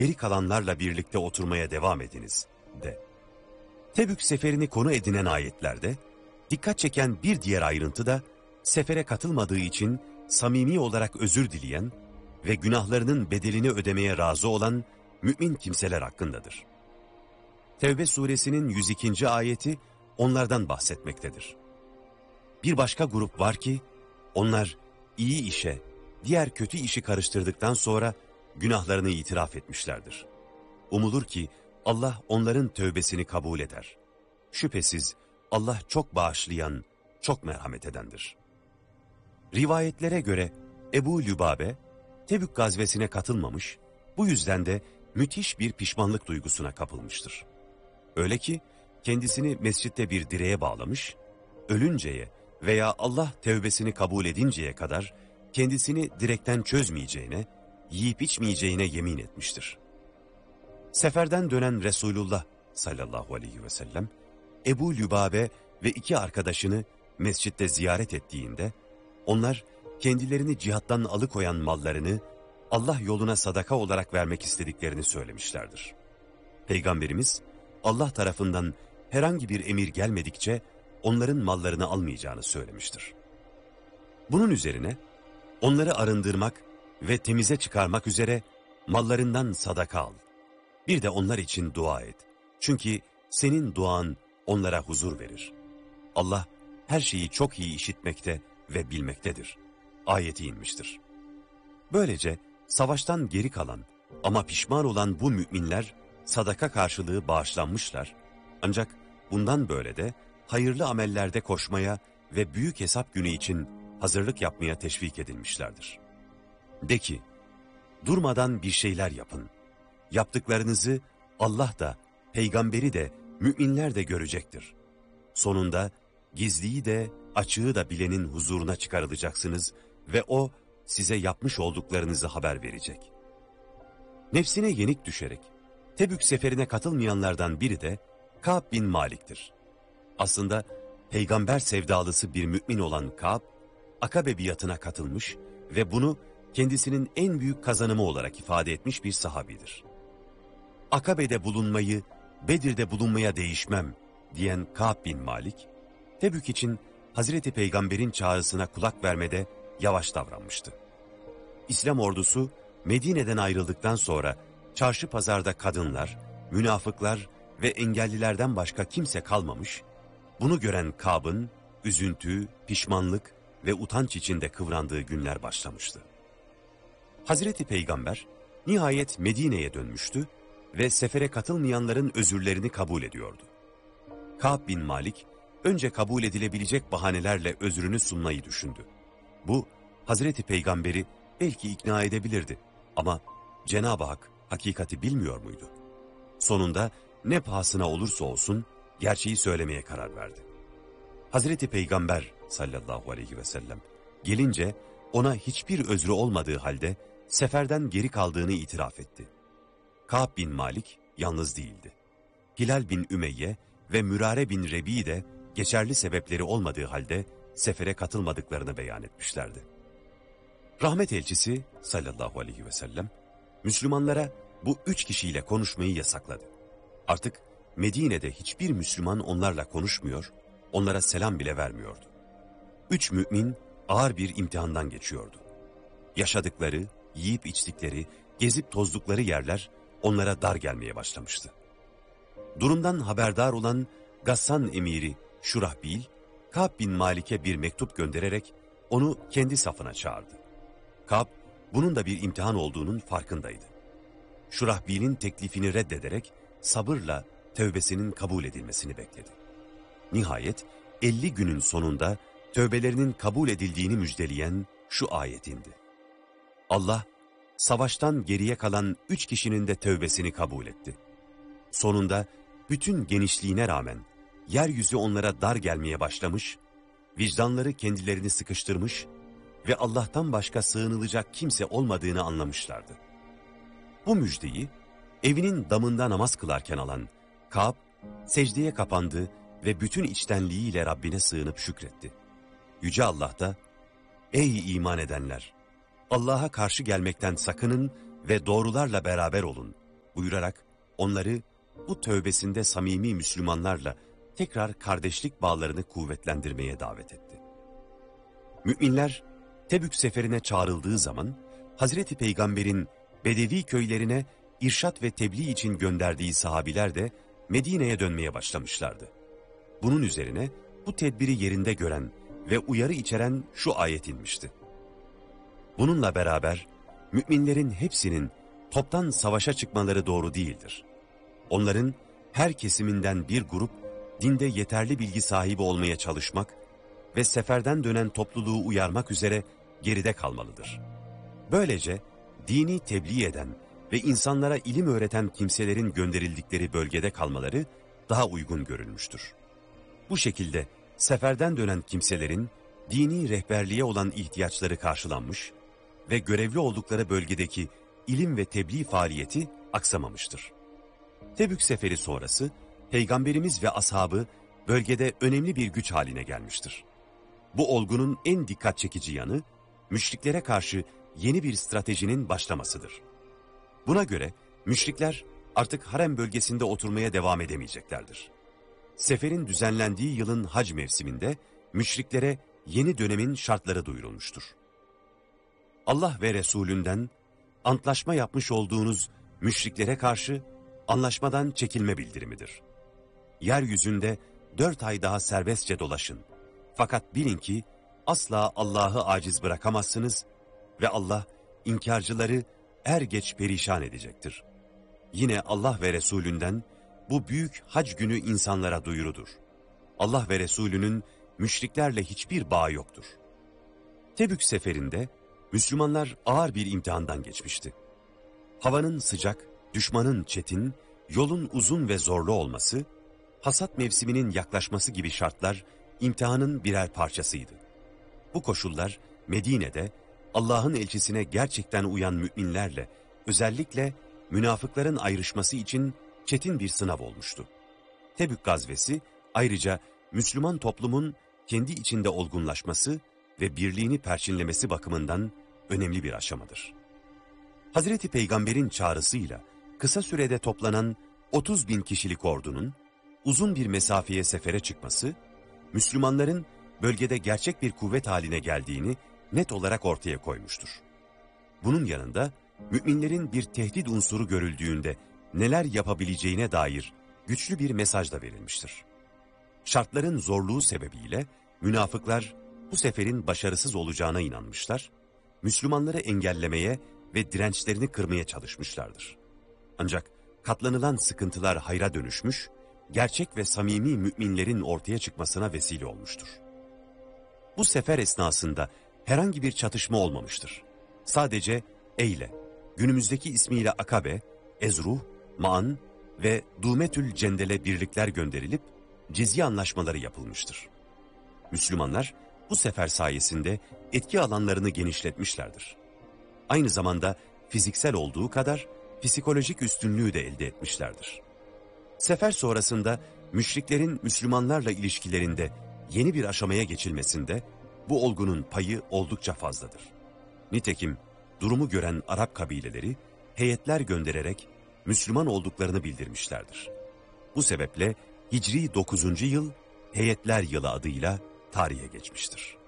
geri kalanlarla birlikte oturmaya devam ediniz de. Tebük seferini konu edinen ayetlerde dikkat çeken bir diğer ayrıntı da sefere katılmadığı için samimi olarak özür dileyen ve günahlarının bedelini ödemeye razı olan mümin kimseler hakkındadır. Tevbe suresinin 102. ayeti onlardan bahsetmektedir. Bir başka grup var ki onlar iyi işe diğer kötü işi karıştırdıktan sonra günahlarını itiraf etmişlerdir. Umulur ki Allah onların tövbesini kabul eder. Şüphesiz Allah çok bağışlayan, çok merhamet edendir. Rivayetlere göre Ebu Lübabe Tebük gazvesine katılmamış, bu yüzden de müthiş bir pişmanlık duygusuna kapılmıştır. Öyle ki kendisini mescitte bir direğe bağlamış, ölünceye veya Allah tevbesini kabul edinceye kadar kendisini direkten çözmeyeceğine, yiyip içmeyeceğine yemin etmiştir. Seferden dönen Resulullah sallallahu aleyhi ve sellem, Ebu Lübabe ve iki arkadaşını mescitte ziyaret ettiğinde, onlar kendilerini cihattan alıkoyan mallarını Allah yoluna sadaka olarak vermek istediklerini söylemişlerdir. Peygamberimiz, Allah tarafından herhangi bir emir gelmedikçe onların mallarını almayacağını söylemiştir. Bunun üzerine onları arındırmak ve temize çıkarmak üzere mallarından sadaka al. Bir de onlar için dua et. Çünkü senin duan onlara huzur verir. Allah her şeyi çok iyi işitmekte ve bilmektedir. Ayeti inmiştir. Böylece savaştan geri kalan ama pişman olan bu müminler sadaka karşılığı bağışlanmışlar. Ancak bundan böyle de hayırlı amellerde koşmaya ve büyük hesap günü için hazırlık yapmaya teşvik edilmişlerdir. De ki, durmadan bir şeyler yapın. Yaptıklarınızı Allah da, peygamberi de, müminler de görecektir. Sonunda gizliyi de, açığı da bilenin huzuruna çıkarılacaksınız ve o size yapmış olduklarınızı haber verecek. Nefsine yenik düşerek Tebük seferine katılmayanlardan biri de Ka'b bin Malik'tir. Aslında peygamber sevdalısı bir mümin olan Ka'b, Akabe biatına katılmış ve bunu kendisinin en büyük kazanımı olarak ifade etmiş bir sahabidir. Akabe'de bulunmayı, Bedir'de bulunmaya değişmem diyen Ka'b bin Malik, Tebük için Hazreti Peygamber'in çağrısına kulak vermede yavaş davranmıştı. İslam ordusu Medine'den ayrıldıktan sonra çarşı pazarda kadınlar, münafıklar ve engellilerden başka kimse kalmamış, bunu gören Ka'b'ın üzüntü, pişmanlık ve utanç içinde kıvrandığı günler başlamıştı. Hazreti Peygamber nihayet Medine'ye dönmüştü ve sefere katılmayanların özürlerini kabul ediyordu. Ka'b bin Malik önce kabul edilebilecek bahanelerle özrünü sunmayı düşündü. Bu Hazreti Peygamber'i belki ikna edebilirdi ama Cenab-ı Hak hakikati bilmiyor muydu? Sonunda ne pahasına olursa olsun gerçeği söylemeye karar verdi. Hazreti Peygamber sallallahu aleyhi ve sellem gelince ona hiçbir özrü olmadığı halde seferden geri kaldığını itiraf etti. Ka'b bin Malik yalnız değildi. Hilal bin Ümeyye ve Mürare bin Rebi de geçerli sebepleri olmadığı halde sefere katılmadıklarını beyan etmişlerdi. Rahmet elçisi sallallahu aleyhi ve sellem Müslümanlara bu 3 kişiyle konuşmayı yasakladı. Artık Medine'de hiçbir Müslüman onlarla konuşmuyor, onlara selam bile vermiyordu. 3 mümin ağır bir imtihandan geçiyordu. Yaşadıkları, yiyip içtikleri, gezip tozdukları yerler onlara dar gelmeye başlamıştı. Durumdan haberdar olan Gassan emiri Şurahbil, Ka'b bin Malik'e bir mektup göndererek onu kendi safına çağırdı. Ka'b, bunun da bir imtihan olduğunun farkındaydı. Şurahbil'in teklifini reddederek sabırla tövbesinin kabul edilmesini bekledi. Nihayet 50 günün sonunda tövbelerinin kabul edildiğini müjdeleyen şu ayet indi. Allah, savaştan geriye kalan 3 kişinin de tövbesini kabul etti. Sonunda bütün genişliğine rağmen yeryüzü onlara dar gelmeye başlamış, vicdanları kendilerini sıkıştırmış ve Allah'tan başka sığınılacak kimse olmadığını anlamışlardı. Bu müjdeyi evinin damında namaz kılarken alan Ka'b, secdeye kapandı ve bütün içtenliğiyle Rabbine sığınıp şükretti. Yüce Allah da, ''Ey iman edenler! Allah'a karşı gelmekten sakının ve doğrularla beraber olun. buyurarak onları bu tövbesinde samimi Müslümanlarla tekrar kardeşlik bağlarını kuvvetlendirmeye davet etti. Müminler Tebük seferine çağrıldığı zaman Hazreti Peygamber'in Bedevi köylerine irşat ve tebliğ için gönderdiği sahabiler de Medine'ye dönmeye başlamışlardı. Bunun üzerine bu tedbiri yerinde gören ve uyarı içeren şu ayet inmişti. Bununla beraber müminlerin hepsinin toptan savaşa çıkmaları doğru değildir. Onların her kesiminden bir grup dinde yeterli bilgi sahibi olmaya çalışmak ve seferden dönen topluluğu uyarmak üzere geride kalmalıdır. Böylece dini tebliğ eden ve insanlara ilim öğreten kimselerin gönderildikleri bölgede kalmaları daha uygun görülmüştür. Bu şekilde seferden dönen kimselerin dini rehberliğe olan ihtiyaçları karşılanmış ve görevli oldukları bölgedeki ilim ve tebliğ faaliyeti aksamamıştır. Tebük seferi sonrası Peygamberimiz ve ashabı bölgede önemli bir güç haline gelmiştir. Bu olgunun en dikkat çekici yanı, müşriklere karşı yeni bir stratejinin başlamasıdır. Buna göre müşrikler artık harem bölgesinde oturmaya devam edemeyeceklerdir. Seferin düzenlendiği yılın hac mevsiminde müşriklere yeni dönemin şartları duyurulmuştur. Allah ve Resulünden antlaşma yapmış olduğunuz müşriklere karşı anlaşmadan çekilme bildirimidir. Yeryüzünde 4 ay daha serbestçe dolaşın. Fakat bilin ki asla Allah'ı aciz bırakamazsınız ve Allah inkarcıları er geç perişan edecektir. Yine Allah ve Resulünden bu büyük hac günü insanlara duyurudur. Allah ve Resulünün müşriklerle hiçbir bağı yoktur. Tebük seferinde Müslümanlar ağır bir imtihandan geçmişti. Havanın sıcak, düşmanın çetin, yolun uzun ve zorlu olması, hasat mevsiminin yaklaşması gibi şartlar imtihanın birer parçasıydı. Bu koşullar Medine'de Allah'ın elçisine gerçekten uyan müminlerle, özellikle münafıkların ayrışması için çetin bir sınav olmuştu. Tebük gazvesi ayrıca Müslüman toplumun kendi içinde olgunlaşması ve birliğini perçinlemesi bakımından önemli bir aşamadır. Hazreti Peygamber'in çağrısıyla kısa sürede toplanan 30.000 kişilik ordunun uzun bir mesafeye sefere çıkması, Müslümanların bölgede gerçek bir kuvvet haline geldiğini net olarak ortaya koymuştur. Bunun yanında müminlerin bir tehdit unsuru görüldüğünde neler yapabileceğine dair güçlü bir mesaj da verilmiştir. Şartların zorluğu sebebiyle münafıklar bu seferin başarısız olacağına inanmışlar, Müslümanları engellemeye ve dirençlerini kırmaya çalışmışlardır. Ancak katlanılan sıkıntılar hayra dönüşmüş, gerçek ve samimi müminlerin ortaya çıkmasına vesile olmuştur. Bu sefer esnasında herhangi bir çatışma olmamıştır. Sadece Eyle, günümüzdeki ismiyle Akabe, Ezruh, Ma'an ve Dumetül Cendel'e birlikler gönderilip cizye anlaşmaları yapılmıştır. Müslümanlar bu sefer sayesinde etki alanlarını genişletmişlerdir. Aynı zamanda fiziksel olduğu kadar psikolojik üstünlüğü de elde etmişlerdir. Sefer sonrasında müşriklerin Müslümanlarla ilişkilerinde yeni bir aşamaya geçilmesinde bu olgunun payı oldukça fazladır. Nitekim durumu gören Arap kabileleri heyetler göndererek Müslüman olduklarını bildirmişlerdir. Bu sebeple Hicri 9. yıl Heyetler Yılı adıyla tarihe geçmiştir.